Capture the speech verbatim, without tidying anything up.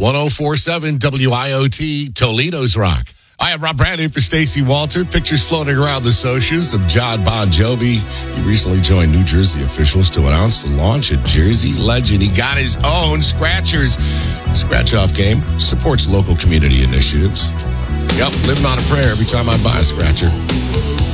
oh four point seven W I O T, Toledo's Rock. I am Rob Bradley for Stacey Walter. Pictures floating around the socials of John Bon Jovi. He recently joined New Jersey officials to announce the launch of Jersey Legend. He got his own Scratchers. The Scratch-Off game supports local community initiatives. Yep, living on a prayer every time I buy a scratcher.